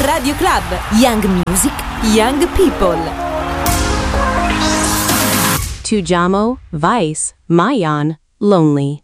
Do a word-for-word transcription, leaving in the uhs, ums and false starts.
Radio Club. Young Music, Young People. Tujamo, Vice, Mayan, Lonely.